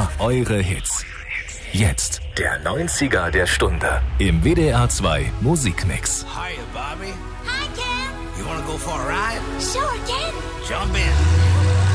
Immer eure Hits. Jetzt der 90er der Stunde im WDR 2 Musikmix. Hiya, Bobby. Hi, Ken. You wanna go for a ride? Sure, Ken. Jump in.